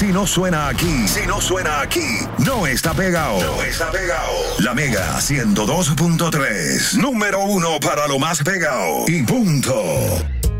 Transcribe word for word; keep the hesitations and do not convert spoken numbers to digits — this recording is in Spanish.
Si no suena aquí, si no suena aquí, no está pegado. No está pegado. La Mega ciento dos punto tres, número uno para lo más pegado. Y punto.